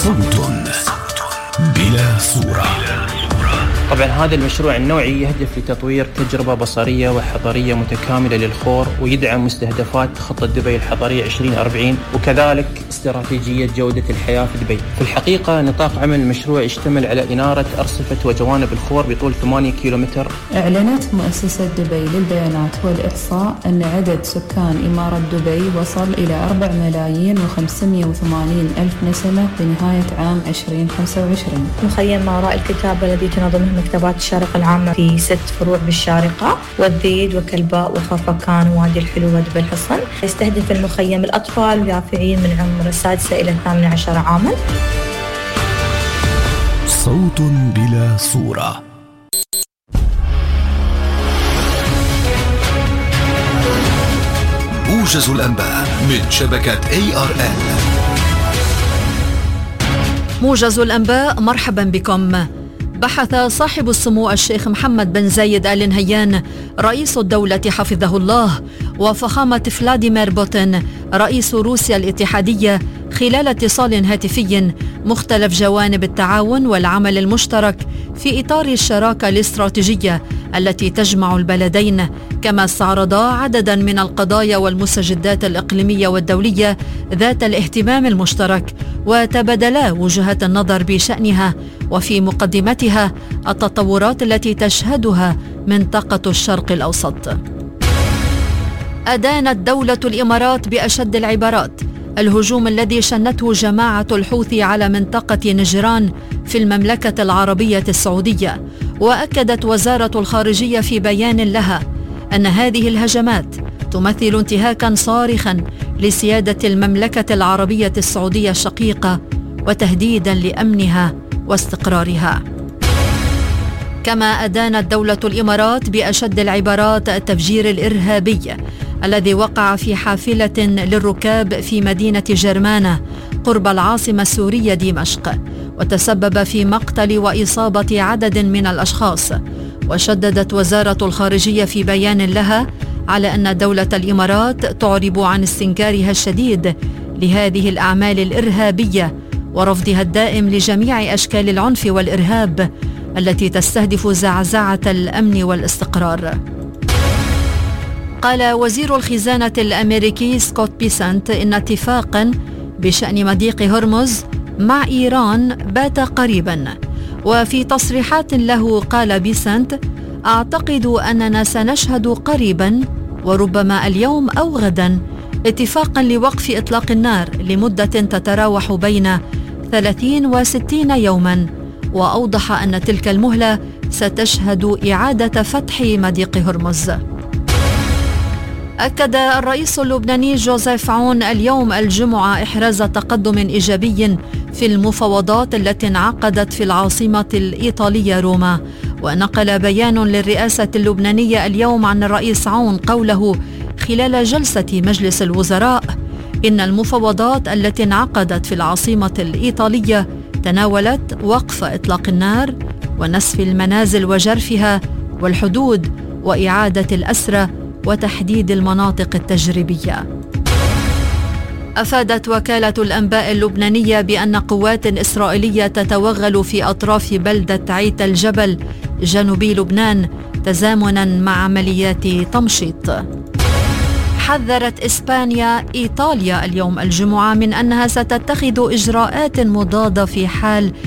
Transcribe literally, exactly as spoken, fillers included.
صوت بلا صورة. طبعا هذا المشروع النوعي يهدف لتطوير تجربة بصرية وحضرية متكاملة للخور، ويدعم مستهدفات خطة دبي الحضرية عشرين أربعين، وكذلك استراتيجية جودة الحياة في دبي. في الحقيقة نطاق عمل المشروع يشتمل على إنارة أرصفة وجوانب الخور بطول ثمانية كيلومتر. أعلنت مؤسسة دبي للبيانات والإحصاء أن عدد سكان إمارة دبي وصل إلى أربعة ملايين وخمسمائة وثمانين ألف نسمة بنهاية عام عشرين خمسة وعشرين. مخيم ما وراء الكتابة الذي تنظمه مكتبات الشارقة العامة في ست فروع بالشارقة والذيد وكلباء وخرفكان ووادي الحلو ودبي الحصن. يستهدف المخيم الأطفال اليافعين من عمر السادسة إلى الثامنة عشر عاما. صوت بلا صورة. موجز الأنباء من شبكة إيه آر إل. موجز الأنباء، مرحبا بكم. بحث صاحب السمو الشيخ محمد بن زايد آل نهيان رئيس الدولة حفظه الله وفخامة فلاديمير بوتين رئيس روسيا الاتحادية خلال اتصال هاتفي مختلف جوانب التعاون والعمل المشترك في إطار الشراكة الاستراتيجية التي تجمع البلدين، كما استعرضا عددا من القضايا والمستجدات الإقليمية والدولية ذات الاهتمام المشترك، وتبادلا وجهات النظر بشأنها، وفي مقدمتها التطورات التي تشهدها منطقة الشرق الأوسط. أدانت دولة الإمارات بأشد العبارات الهجوم الذي شنته جماعة الحوثي على منطقة نجران في المملكة العربية السعودية، وأكدت وزارة الخارجية في بيان لها أن هذه الهجمات تمثل انتهاكا صارخا لسيادة المملكة العربية السعودية الشقيقة وتهديدا لأمنها واستقرارها. كما أدانت دولة الإمارات بأشد العبارات التفجير الإرهابي الذي وقع في حافلة للركاب في مدينة جرمانة قرب العاصمة السورية دمشق، وتسبب في مقتل وإصابة عدد من الأشخاص. وشددت وزارة الخارجية في بيان لها على أن دولة الإمارات تعرب عن استنكارها الشديد لهذه الأعمال الإرهابية ورفضها الدائم لجميع أشكال العنف والإرهاب التي تستهدف زعزعة الأمن والاستقرار. قال وزير الخزانة الأمريكي سكوت بيسنت إن اتفاقا بشأن مضيق هرمز مع إيران بات قريبا. وفي تصريحات له قال بيسنت: أعتقد أننا سنشهد قريبا وربما اليوم أو غدا اتفاقا لوقف إطلاق النار لمدة تتراوح بين ثلاثين وستين يوما، وأوضح أن تلك المهلة ستشهد إعادة فتح مضيق هرمز. أكد الرئيس اللبناني جوزيف عون اليوم الجمعة إحراز تقدم إيجابي في المفاوضات التي انعقدت في العاصمة الإيطالية روما. ونقل بيان للرئاسة اللبنانية اليوم عن الرئيس عون قوله خلال جلسة مجلس الوزراء إن المفاوضات التي انعقدت في العاصمة الإيطالية تناولت وقف إطلاق النار ونسف المنازل وجرفها والحدود وإعادة الأسرى وتحديد المناطق التجريبية. أفادت وكالة الأنباء اللبنانية بأن قوات إسرائيلية تتوغل في أطراف بلدة عيت الجبل جنوبي لبنان تزامنا مع عمليات تمشيط. حذرت إسبانيا إيطاليا اليوم الجمعة من أنها ستتخذ إجراءات مضادة في حال